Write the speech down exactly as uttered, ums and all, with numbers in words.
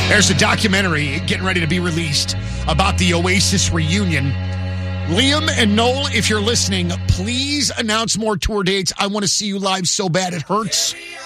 There's a documentary getting ready to be released about the Oasis reunion. Liam and Noel, if you're listening, please announce more tour dates. I want to see you live so bad it hurts.